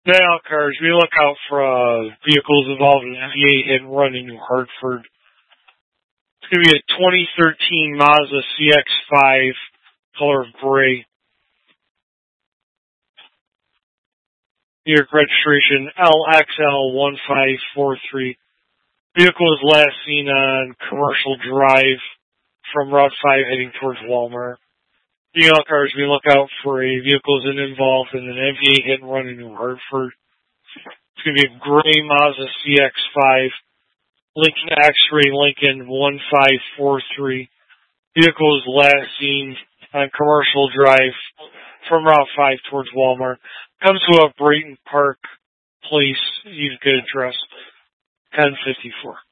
Now, cars, we look out for vehicles involved in an NVA hit and run in New Hartford. It's going to be a 2013 Mazda CX-5, color of gray. New York registration LXL1543. Vehicle was last seen on Commercial Drive from Route 5 heading towards Walmart. Cars, we look out for a vehicle involved in an NVA hit and run in New Hartford. It's going to be a gray Mazda CX-5, Lincoln X-Ray Lincoln 1543. Vehicle was last seen on Commercial Drive from Route 5 towards Walmart. Comes to a Brayton Park Place, you good address, 1054.